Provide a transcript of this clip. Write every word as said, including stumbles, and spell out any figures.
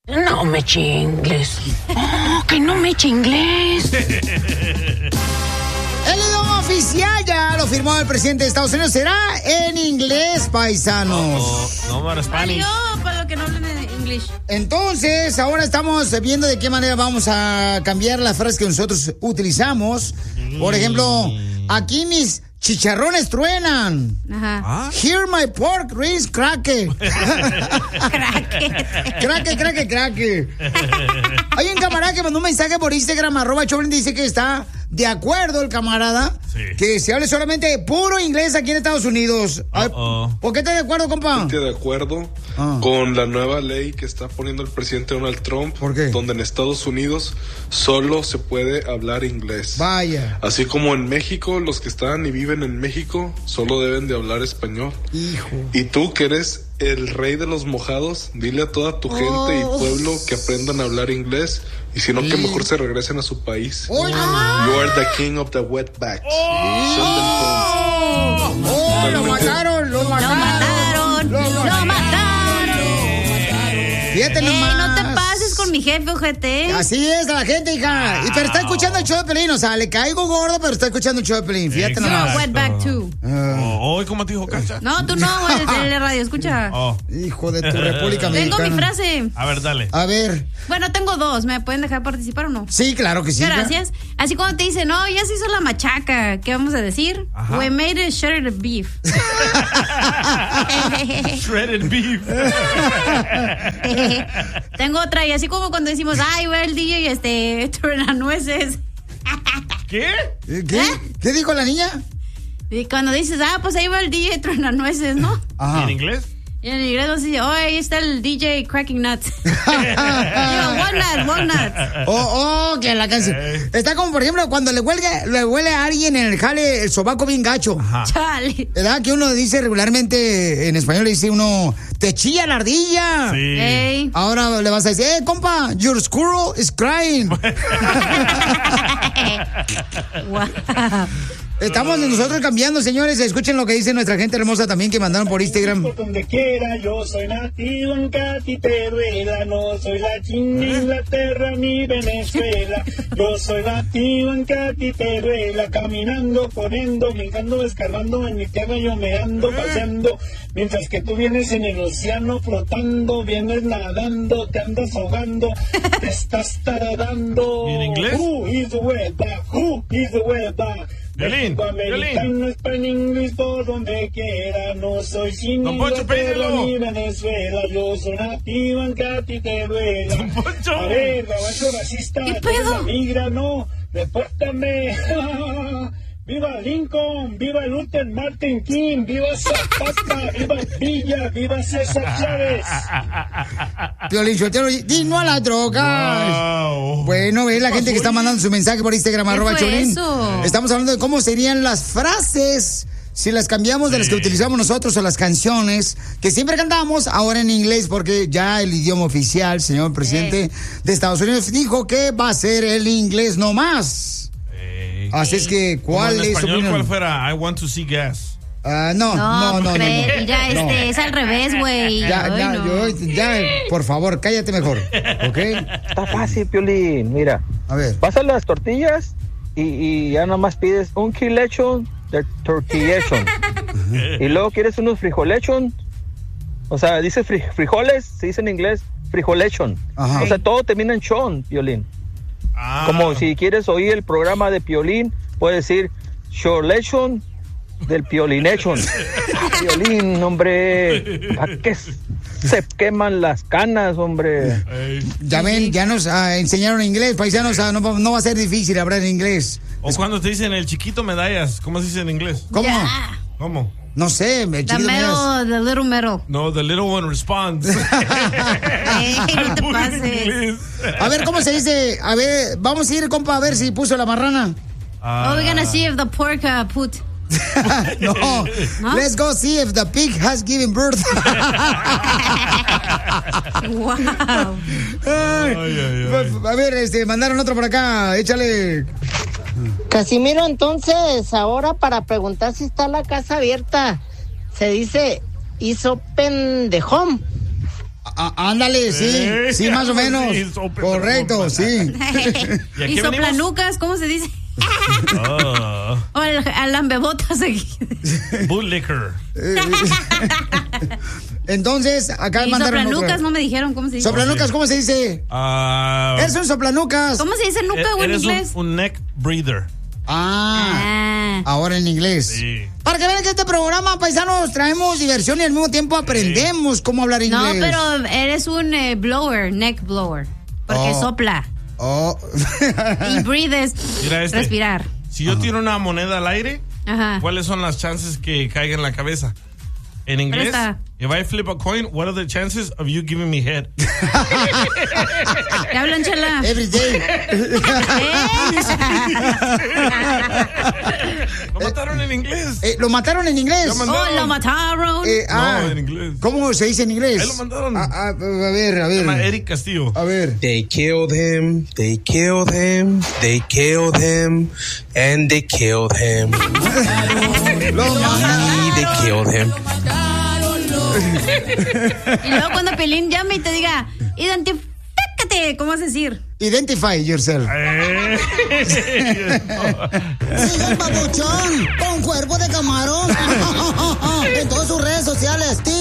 No me eche inglés. Oh, que no me eche inglés. El idioma oficial ya lo firmó el presidente de Estados Unidos. Será en inglés, paisanos. Oh, no, no, Spanish. No, para los que no hablan en inglés. Entonces, ahora estamos viendo de qué manera vamos a cambiar las frases que nosotros utilizamos. Por ejemplo, aquí mis chicharrones truenan. Ajá. Here my pork rings craque. Craque. Craque, craque, craque. Hay un camarada que mandó un mensaje por Instagram, arroba Choplin, dice que está de acuerdo el camarada, sí, que se hable solamente puro inglés aquí en Estados Unidos. Uh-oh. ¿Por qué estás de acuerdo, compa? Estoy de acuerdo ah. con la nueva ley que está poniendo el presidente Donald Trump. ¿Por qué? Donde en Estados Unidos solo se puede hablar inglés. Vaya. Así como en México, los que están y viven en México solo deben de hablar español. Hijo. Y tú que eres el rey de los mojados, dile a toda tu gente oh. y pueblo que aprendan a hablar inglés. Y si no, sí. que mejor se regresen a su país. Oh, you are the king of the wetbacks. Oh, oh, oh, lo mataron, lo mataron. Lo mataron, lo mataron. Fíjate nomás. Ey, no te pases con mi jefe, ojete. Así es la gente, hija. Y pero está escuchando el show de Pelín, o sea, le caigo gordo, pero está escuchando el show de Pelín. Fíjate nomás. Yo, wetback too. Oh, ¿cómo te dijo Cacha? No, tú no, el de la radio, escucha. Oh. Hijo de tu República Mexicana. Tengo mi frase. A ver, dale. A ver. Bueno, tengo dos. ¿Me pueden dejar participar o no? Sí, claro que sí. Gracias. Así cuando te dicen, no, ya se hizo la machaca, ¿qué vamos a decir? Ajá. We made a shredded beef. Shredded beef. Tengo otra, y así como cuando decimos, ay, ve el D J y este, truenanueces. ¿Qué? ¿Qué? ¿Eh? ¿Qué dijo la niña? Y cuando dices, ah, pues ahí va el D J truenanueces, ¿no? Ajá. ¿Y en inglés? Y en inglés nos dice, oh, ahí está el D J cracking nuts. Digo, walnuts, walnuts. Oh, oh, que la canción. Eh. Está como, por ejemplo, cuando le huele, le huele a alguien en el jale el sobaco bien gacho. Ajá. Chale. ¿Verdad? Que uno dice regularmente, en español le dice uno, te chilla la ardilla. Sí. Hey. Ahora le vas a decir, eh, compa, your squirrel is crying. Wow. Estamos nosotros cambiando, señores. Escuchen lo que dice nuestra gente hermosa también que mandaron por Instagram. Por donde quiera, yo soy nativo en Catiteruela. No soy la China, Inglaterra ni Venezuela. Yo soy nativo en Catiteruela. Caminando, corriendo, brincando, escarbando. En mi tierra yo me ando paseando. Mientras que tú vienes en el océano flotando. Vienes nadando, te andas ahogando. Te estás taradando. ¿En inglés? Who is the wetback? Who is the wetback? Violín, Americano, español, inglés, por donde quiera. No soy sin Inglaterra ni Venezuela. Yo soy nativo en Catiteruela. A ver, gabacho racista, ¿qué pedo? Migra, no, repórtame. ¡Viva Lincoln! ¡Viva Luther Martin King! ¡Viva Zapata! ¡Viva Villa! ¡Viva César Chávez! Piolín Sotelo, di no a las drogas. Wow. Bueno, ve la gente que está mandando su mensaje por Instagram, arroba Cholín. Estamos hablando de cómo serían las frases si las cambiamos de las que utilizamos nosotros o las canciones que siempre cantamos, ahora en inglés, porque ya el idioma oficial, señor presidente sí. de Estados Unidos, dijo que va a ser el inglés nomás. Así es que, ¿cuál es español, su ¿cuál fuera? I want to see gas. Uh, no, no, no, no, no, no. Ya, no. este, es al revés, güey. Ya, Ay, ya, no. yo, ya, por favor, cállate mejor, ¿ok? Está fácil, Piolín, mira. A ver. Vas a las tortillas y, y ya nomás pides un kilechon de tortillechon. Y luego quieres unos frijolechon. O sea, dice fri frijoles, se dice en inglés frijolechon. Ajá. O sea, todo termina en chon, Piolín. Ah. Como si quieres oír el programa de Piolín, puedes decir Shorlechon del Piolinechon. Piolín, hombre, ¿a qué se queman las canas, hombre? Ya ven, ya nos uh, enseñaron inglés, paisanos, uh, no, no va a ser difícil hablar en inglés. O es cuando te dicen el chiquito medallas, ¿cómo se dice en inglés? ¿Cómo? Yeah. ¿Cómo? No sé, el the medal, the little medal. No, the little one responds. Hey, no te pases. A ver, ¿cómo se dice? A ver, vamos a ir, compa, a ver si puso la marrana. Uh, oh, we're gonna see if the pork uh, put. no, ¿no? Let's go see if the pig has given birth. Wow. Ay, ay, ay. A ver, este, mandaron otro por acá, échale. Casimiro, entonces, ahora para preguntar si está la casa abierta, se dice hizo pendejón. Ah, ándale, sí, Eh, sí, más o menos. sí, sope, Correcto, sí. ¿Y a ¿Y qué soplanucas? ¿Cómo se dice? Oh, O el alambebotas aquí. bootlicker. Entonces, acá Y mandaron soplanucas, otro. no me dijeron cómo se dice. Soplanucas, ¿cómo se dice? Ah, Eres un soplanucas. ¿Cómo se dice nuca o en eres un, inglés? un neck breather. Ah, Ah. ahora en inglés. Sí. Para que vean que este programa, paisanos, traemos diversión y al mismo tiempo aprendemos cómo hablar inglés. No, pero eres un eh, blower, neck blower. Porque Oh. sopla. Oh. Y breathe es Mira este. respirar. Si yo tiro una moneda al aire, Ajá. ¿cuáles son las chances que caiga en la cabeza? En inglés, Presta. if I flip a coin, what are the chances of you giving me head? ¿Qué hablan, chela? Every day. Lo mataron en inglés. Eh, ¿Lo mataron en inglés? Lo mandaron. Oh, lo mataron. Eh, ah, No, en inglés. ¿Cómo se dice en inglés? Ahí lo mandaron. Ah, ah, a ver, a Se llama ver. Eric Castillo. A ver. They killed him, they killed him, they killed him, and they killed him. Lo Y they killed him. Y luego cuando Pelín llame y te diga, identifícate, ¿cómo vas a decir? Identify yourself. Eh. Sigue el babuchón con cuerpo de camarón en todas sus redes sociales,